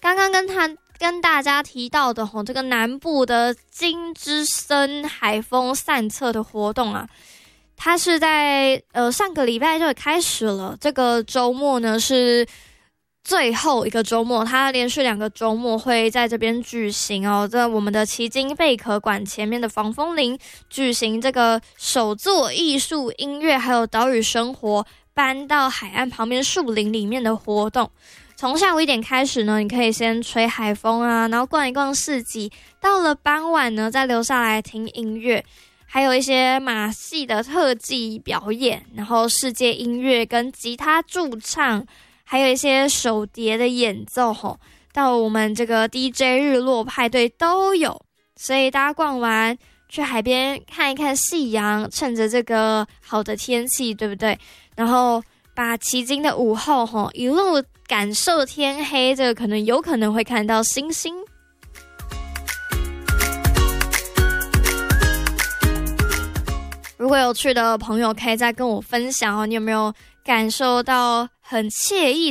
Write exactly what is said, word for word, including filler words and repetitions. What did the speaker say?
刚刚跟他跟大家提到的吼，这个南部的金之森海风散策的活动啊，它是在呃上个礼拜就开始了。这个周末呢是最后一个周末，它连续两个周末会在这边举行哦，在我们的旗津贝壳馆前面的防风林举行这个手作艺术、音乐还有岛屿生活搬到海岸旁边树林里面的活动。从下午一点开始呢，你可以先吹海风啊，然后逛一逛市集，到了傍晚呢再留下来听音乐，还有一些马戏的特技表演，然后世界音乐跟吉他驻唱，还有一些手碟的演奏吼，到我们这个 D J 日落派对都有。所以大家逛完去海边看一看夕阳，趁着这个好的天气，对不对？然后把旗津的午后吼一路感受天黑，这个可能有可能会看到星星。如果有去的朋友可以再跟我分享哦，你有没有感受到很惬意